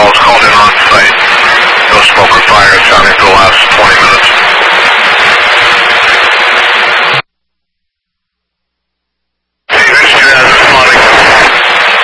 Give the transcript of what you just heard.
calls called in on site. No smoke or fire sounding for the last 20 minutes.